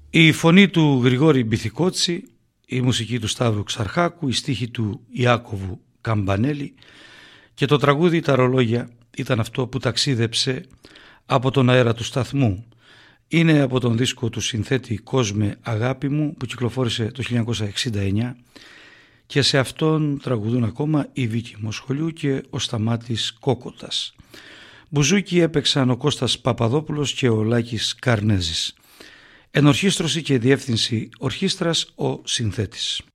Η φωνή του Γρηγόρη Μπιθικότσι, η μουσική του Σταύρου Ξαρχάκου, η στίχη του Ιάκωβου Καμπανέλη και το τραγούδι «Τα ρολόγια» ήταν αυτό που ταξίδεψε από τον αέρα του σταθμού. Είναι από τον δίσκο του συνθέτη Κόσμε Αγάπη μου που κυκλοφόρησε το 1969 και σε αυτόν τραγουδούν ακόμα η Βίκη Μοσχολιού και ο Σταμάτης Κόκοτας. Μπουζούκι έπαιξαν ο Κώστας Παπαδόπουλος και ο Λάκης Καρνέζης. Ενορχήστρωση και διεύθυνση ορχήστρας ο συνθέτης.